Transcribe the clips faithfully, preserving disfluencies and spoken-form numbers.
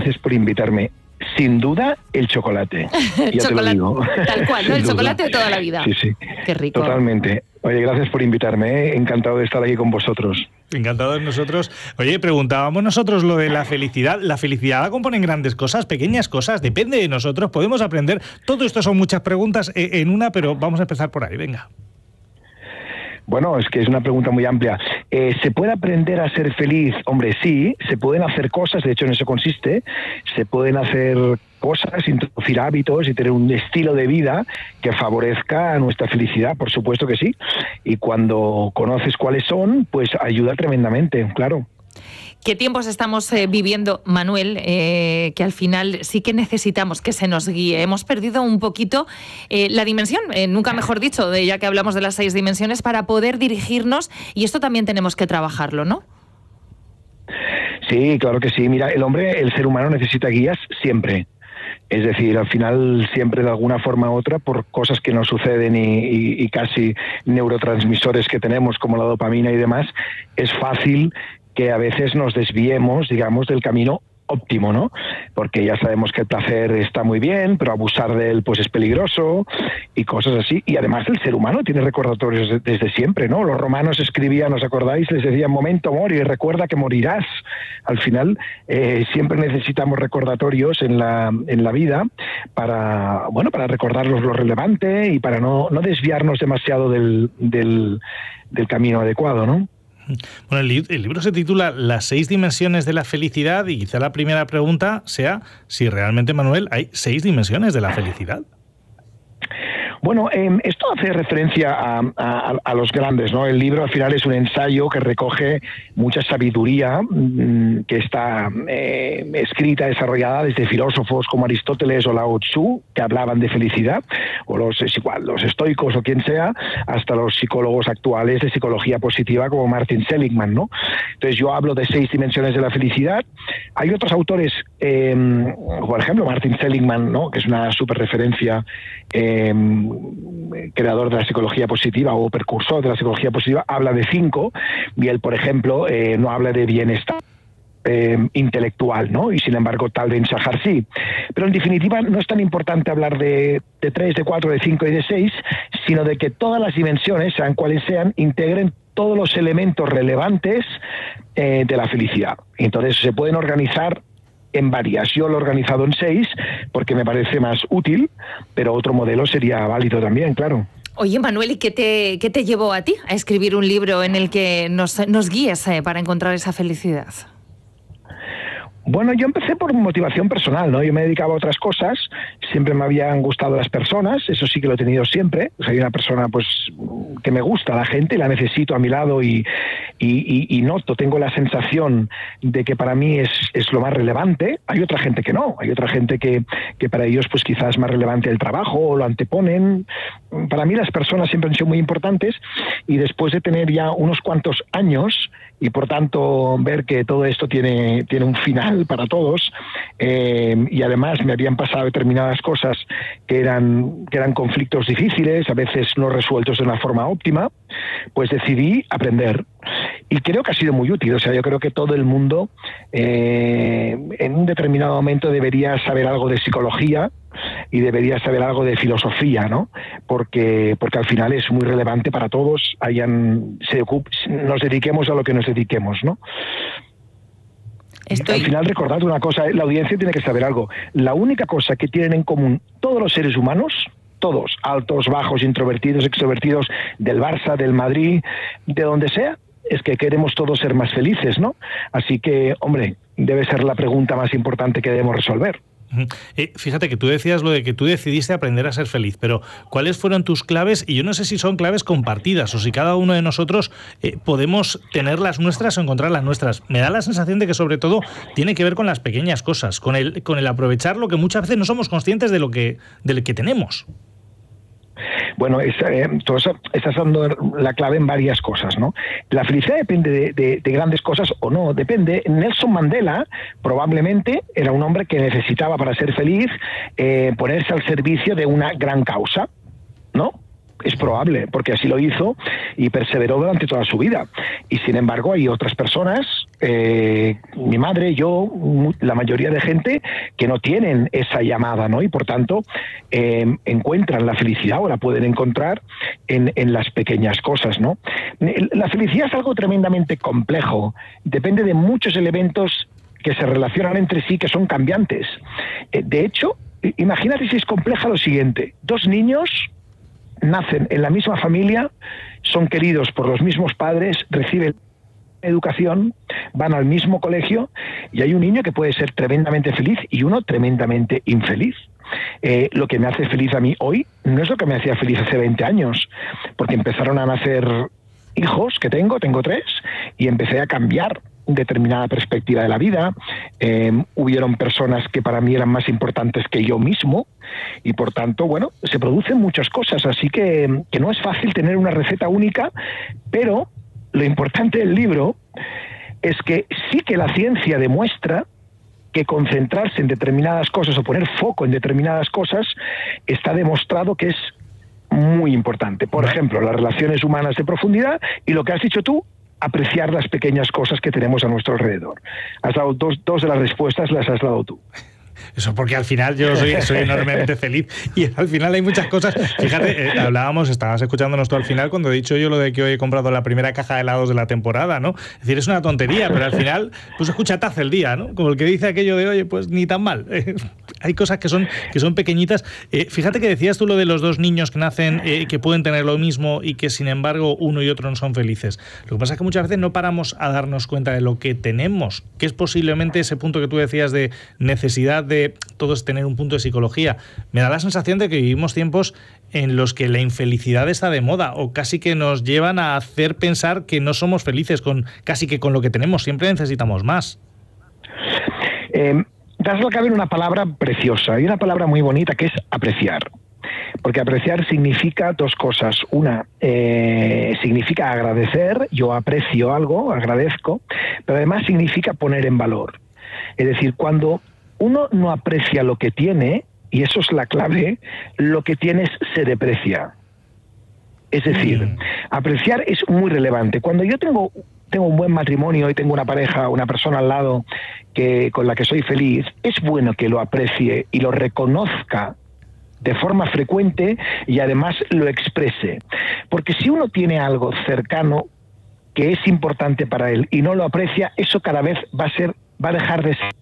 gracias por invitarme. Sin duda, el chocolate. Ya chocolate, te lo digo. Tal cual, ¿no? El chocolate de toda la vida. Sí, sí. Qué rico. Totalmente. Oye, gracias por invitarme, ¿eh? Encantado de estar aquí con vosotros. Encantados nosotros. Oye, preguntábamos nosotros lo de la felicidad. ¿La felicidad la componen grandes cosas, pequeñas cosas? Depende de nosotros, podemos aprender. Todo esto son muchas preguntas en una, pero vamos a empezar por ahí, venga. Bueno, es que es una pregunta muy amplia. Eh, ¿Se puede aprender a ser feliz? Hombre, sí, se pueden hacer cosas, de hecho en eso consiste, se pueden hacer cosas, introducir hábitos y tener un estilo de vida que favorezca a nuestra felicidad, por supuesto que sí. Y cuando conoces cuáles son, pues ayuda tremendamente, claro. ¿Qué tiempos estamos eh, viviendo, Manuel? Eh, que al final sí que necesitamos que se nos guíe. Hemos perdido un poquito eh, la dimensión, eh, nunca mejor dicho, de, ya que hablamos de las seis dimensiones, para poder dirigirnos, y esto también tenemos que trabajarlo, ¿no? Sí, claro que sí. Mira, el hombre, el ser humano necesita guías siempre. Es decir, al final siempre de alguna forma u otra, por cosas que nos suceden y, y, y casi neurotransmisores que tenemos, como la dopamina y demás, es fácil que a veces nos desviemos, digamos, del camino óptimo, ¿no? Porque ya sabemos que el placer está muy bien, pero abusar de él pues es peligroso y cosas así. Y además el ser humano tiene recordatorios desde siempre, ¿no? Los romanos escribían, ¿os acordáis? Les decían, momento mori, recuerda que morirás. Al final eh, siempre necesitamos recordatorios en la, en la vida para, bueno, para recordarnos lo relevante y para no, no desviarnos demasiado del, del, del camino adecuado, ¿no? Bueno, el, li- el libro se titula Las seis dimensiones de la felicidad y quizá la primera pregunta sea si realmente, Manuel, hay seis dimensiones de la felicidad. Bueno, eh, esto hace referencia a, a, a los grandes, ¿no? El libro al final es un ensayo que recoge mucha sabiduría mmm, que está eh, escrita, desarrollada desde filósofos como Aristóteles o Lao Tzu, que hablaban de felicidad, o los, es igual, los estoicos o quien sea, hasta los psicólogos actuales de psicología positiva como Martin Seligman, ¿no? Entonces yo hablo de seis dimensiones de la felicidad. Hay otros autores, eh, por ejemplo, Martin Seligman, ¿no? Que es una súper referencia, eh, creador de la psicología positiva o precursor de la psicología positiva, habla de cinco, y él, por ejemplo, eh, no habla de bienestar eh, intelectual, ¿no? Y sin embargo, Tal Ben-Shahar sí. Pero en definitiva, no es tan importante hablar de, de tres, de cuatro, de cinco y de seis, sino de que todas las dimensiones, sean cuales sean, integren todos los elementos relevantes eh, de la felicidad. Entonces, se pueden organizar en varias. Yo lo he organizado en seis porque me parece más útil, pero otro modelo sería válido también, claro. Oye, Manuel, ¿y qué te, qué te llevó a ti a escribir un libro en el que nos, nos guíes eh, para encontrar esa felicidad? Bueno, yo empecé por motivación personal, ¿no? Yo me dedicaba a otras cosas, siempre me habían gustado las personas, eso sí que lo he tenido siempre. Soy una persona, pues, que me gusta la gente, la necesito a mi lado y, y, y, y noto, tengo la sensación de que para mí es, es lo más relevante. Hay otra gente que no, hay otra gente que, que para ellos, pues, quizás es más relevante el trabajo o lo anteponen. Para mí las personas siempre han sido muy importantes, y después de tener ya unos cuantos años y por tanto ver que todo esto tiene, tiene un final para todos, eh, y además me habían pasado determinadas cosas que eran, que eran conflictos difíciles, a veces no resueltos de una forma óptima, pues decidí aprender. Y creo que ha sido muy útil. O sea, yo creo que todo el mundo eh, en un determinado momento debería saber algo de psicología y debería saber algo de filosofía, ¿no? Porque, porque al final es muy relevante para todos, hayan, se ocup, nos dediquemos a lo que nos dediquemos, ¿no? Estoy... Al final, recordad una cosa, la audiencia tiene que saber algo. La única cosa que tienen en común todos los seres humanos, todos, altos, bajos, introvertidos, extrovertidos, del Barça, del Madrid, de donde sea, es que queremos todos ser más felices, ¿no? Así que, hombre, debe ser la pregunta más importante que debemos resolver. Eh, fíjate que tú decías lo de que tú decidiste aprender a ser feliz, pero ¿cuáles fueron tus claves? Y yo no sé si son claves compartidas o si cada uno de nosotros eh, podemos tener las nuestras o encontrar las nuestras. Me da la sensación de que sobre todo tiene que ver con las pequeñas cosas, con el, con el aprovechar lo que muchas veces no somos conscientes de lo que, de lo que tenemos. Bueno, es, eh, todo eso, estás dando la clave en varias cosas, ¿no? La felicidad depende de, de, de grandes cosas o no, depende. Nelson Mandela probablemente era un hombre que necesitaba para ser feliz eh, ponerse al servicio de una gran causa, ¿no? Es probable, porque así lo hizo y perseveró durante toda su vida. Y sin embargo hay otras personas, eh, mi madre, yo, la mayoría de gente que no tienen esa llamada, ¿no? Y por tanto eh, encuentran la felicidad o la pueden encontrar en, en las pequeñas cosas, ¿no? La felicidad es algo tremendamente complejo, depende de muchos elementos que se relacionan entre sí, que son cambiantes. Eh, de hecho, imagínate si es compleja lo siguiente: dos niños nacen en la misma familia, son queridos por los mismos padres, reciben educación, van al mismo colegio, y hay un niño que puede ser tremendamente feliz y uno tremendamente infeliz. Eh, lo que me hace feliz a mí hoy no es lo que me hacía feliz hace veinte años, porque empezaron a nacer hijos que tengo, tengo tres, y empecé a cambiar determinada perspectiva de la vida. Eh, hubieron personas que para mí eran más importantes que yo mismo, y por tanto, bueno, se producen muchas cosas, así que, que no es fácil tener una receta única, pero lo importante del libro es que sí que la ciencia demuestra que concentrarse en determinadas cosas o poner foco en determinadas cosas está demostrado que es muy importante. Por ejemplo, las relaciones humanas de profundidad y lo que has dicho tú, apreciar las pequeñas cosas que tenemos a nuestro alrededor. Has dado dos, dos de las respuestas, las has dado tú. Eso porque al final yo soy, soy enormemente feliz y al final hay muchas cosas. Fíjate, eh, hablábamos, estabas escuchándonos tú al final cuando he dicho yo lo de que hoy he comprado la primera caja de helados de la temporada, ¿no? Es decir, es una tontería, pero al final, pues escucha, te hace el día, ¿no? Como el que dice aquello de, oye, pues ni tan mal. Eh, hay cosas que son, que son pequeñitas. Eh, fíjate que decías tú lo de los dos niños que nacen, eh, que pueden tener lo mismo y que sin embargo uno y otro no son felices. Lo que pasa es que muchas veces no paramos a darnos cuenta de lo que tenemos, que es posiblemente ese punto que tú decías de necesidad de todos tener un punto de psicología. Me da la sensación de que vivimos tiempos en los que la infelicidad está de moda o casi que nos llevan a hacer pensar que no somos felices con casi que con lo que tenemos, siempre necesitamos más. Eh, das la clave en una palabra preciosa y una palabra muy bonita que es apreciar. Porque apreciar significa dos cosas. Una, eh, significa agradecer, yo aprecio algo, agradezco, pero además significa poner en valor. Es decir, cuando uno no aprecia lo que tiene, y eso es la clave, lo que tienes se deprecia. Es decir, mm. apreciar es muy relevante. Cuando yo tengo, tengo un buen matrimonio y tengo una pareja, una persona al lado que, con la que soy feliz, es bueno que lo aprecie y lo reconozca de forma frecuente y además lo exprese. Porque si uno tiene algo cercano que es importante para él y no lo aprecia, eso cada vez va a ser, va a dejar de ser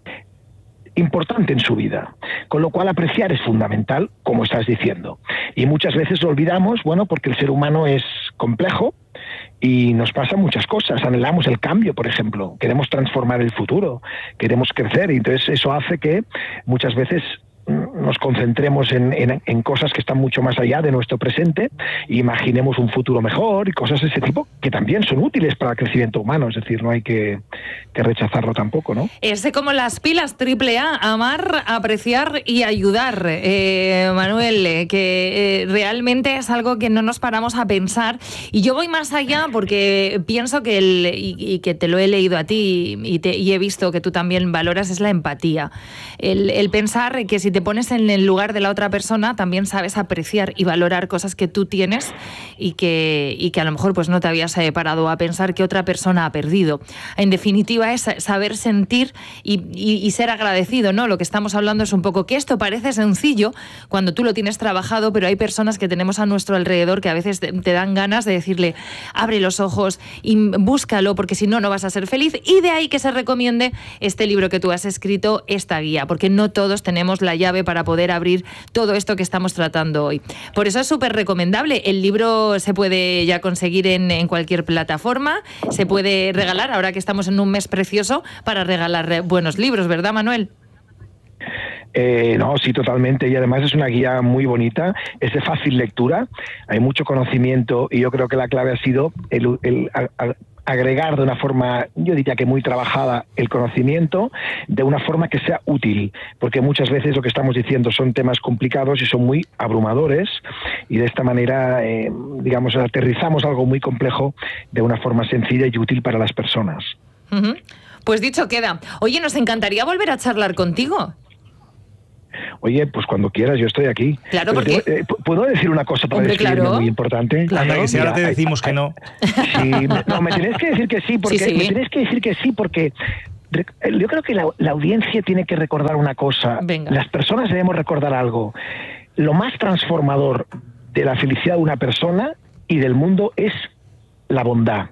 importante en su vida, con lo cual apreciar es fundamental, como estás diciendo, y muchas veces lo olvidamos, bueno, porque el ser humano es complejo y nos pasan muchas cosas, anhelamos el cambio, por ejemplo, queremos transformar el futuro, queremos crecer, y entonces eso hace que muchas veces nos concentremos en, en, en cosas que están mucho más allá de nuestro presente e imaginemos un futuro mejor y cosas de ese tipo que también son útiles para el crecimiento humano, es decir, no hay que, que rechazarlo tampoco, ¿no? Es como las pilas triple A, amar, apreciar y ayudar, eh, Manuel, eh, que eh, realmente es algo que no nos paramos a pensar, y yo voy más allá porque pienso que, el, y, y que te lo he leído a ti y, te, y he visto que tú también valoras, es la empatía, el, el pensar que si te pones en el lugar de la otra persona, también sabes apreciar y valorar cosas que tú tienes y que, y que a lo mejor pues no te habías parado a pensar que otra persona ha perdido. En definitiva es saber sentir y, y, y ser agradecido, ¿no? Lo que estamos hablando es un poco que esto parece sencillo cuando tú lo tienes trabajado, pero hay personas que tenemos a nuestro alrededor que a veces te, te dan ganas de decirle, abre los ojos y búscalo, porque si no, no vas a ser feliz, y de ahí que se recomiende este libro que tú has escrito, esta guía, porque no todos tenemos la llave para poder abrir todo esto que estamos tratando hoy. Por eso es súper recomendable. El libro se puede ya conseguir en, en cualquier plataforma, se puede regalar, ahora que estamos en un mes precioso para regalar buenos libros, ¿verdad, Manuel? Eh, no, sí, totalmente, y además es una guía muy bonita, es de fácil lectura, hay mucho conocimiento y yo creo que la clave ha sido el, el, el agregar de una forma, yo diría que muy trabajada, el conocimiento de una forma que sea útil, porque muchas veces lo que estamos diciendo son temas complicados y son muy abrumadores, y de esta manera, eh, digamos, aterrizamos algo muy complejo de una forma sencilla y útil para las personas. Uh-huh. Pues dicho queda. Oye, nos encantaría volver a charlar contigo. oye, pues cuando quieras yo estoy aquí. Claro, porque... Pero, eh, ¿puedo decir una cosa para Hombre, despedirme claro. muy importante? Claro, que si ahora te decimos que no. Sí, no, me tenéis que decir que sí, porque Sí, sí. me tenéis que decir que sí, porque yo creo que la, la audiencia tiene que recordar una cosa. Venga. Las personas debemos recordar algo. Lo más transformador de la felicidad de una persona y del mundo es la bondad.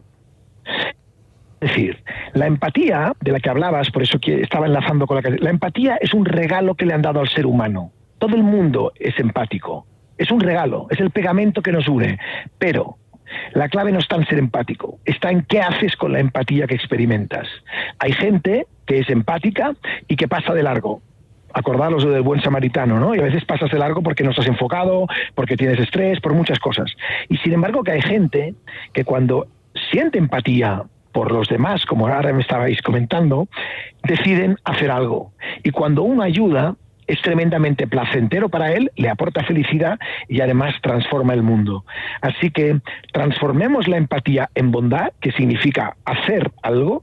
Es decir, la empatía de la que hablabas, por eso que estaba enlazando con la que... La empatía es un regalo que le han dado al ser humano. Todo el mundo es empático. Es un regalo, es el pegamento que nos une. Pero la clave no está en ser empático, está en qué haces con la empatía que experimentas. Hay gente que es empática y que pasa de largo. Acordaros del buen samaritano, ¿no? Y a veces pasas de largo porque no estás enfocado, porque tienes estrés, por muchas cosas. Y sin embargo que hay gente que cuando siente empatía por los demás, como ahora me estabais comentando, deciden hacer algo. Y cuando uno ayuda, es tremendamente placentero para él, le aporta felicidad y además transforma el mundo. Así que transformemos la empatía en bondad, que significa hacer algo,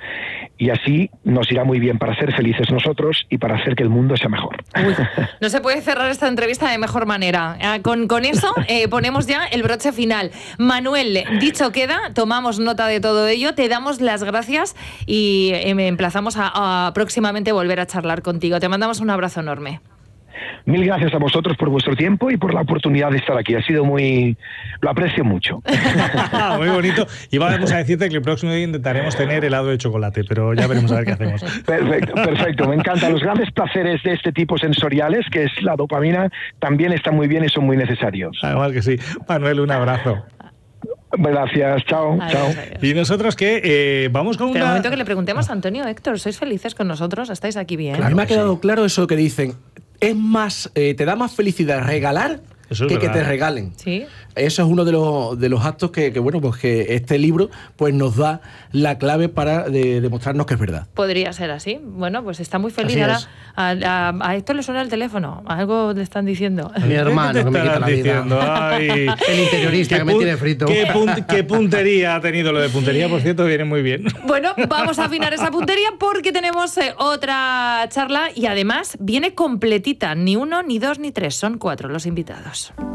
y así nos irá muy bien para ser felices nosotros y para hacer que el mundo sea mejor. Uy, no se puede cerrar esta entrevista de mejor manera. Ah, Con, con eso eh, ponemos ya el broche final. Manuel, dicho queda, tomamos nota de todo ello, te damos las gracias y eh, me emplazamos a, a próximamente volver a charlar contigo. Te mandamos un abrazo enorme. Mil gracias a vosotros por vuestro tiempo y por la oportunidad de estar aquí. Ha sido muy... Lo aprecio mucho. Muy bonito. Y vamos a decirte que el próximo día intentaremos tener helado de chocolate, pero ya veremos a ver qué hacemos. Perfecto, perfecto. Me encantan los grandes placeres de este tipo sensoriales, que es la dopamina, también están muy bien y son muy necesarios. Además que sí. Manuel, un abrazo. Gracias, chao, Adiós, chao. adiós. Y nosotros que eh, vamos con Pero una... un momento que le preguntemos a Antonio, Héctor, ¿sois felices con nosotros? ¿Estáis aquí bien? A mí me ha quedado claro eso que dicen. Es más, eh, te da más felicidad regalar Eso es que que verdad. te regalen. Sí. Eso es uno de los, de los actos que, que, bueno, pues que este libro pues nos da la clave para de- demostrarnos que es verdad. Podría ser así. Bueno, pues está muy feliz. Así Ahora es. a, a, a Héctor le suena el teléfono. Algo le están diciendo. Mi hermano que me quita la vida. Diciendo, ay, El interiorista qué que me pun- tiene frito. Qué, pun- qué puntería ha tenido lo de puntería, por cierto, viene muy bien. Bueno, vamos a afinar esa puntería porque tenemos eh, otra charla y además viene completita. Ni uno, ni dos, ni tres. Son cuatro los invitados.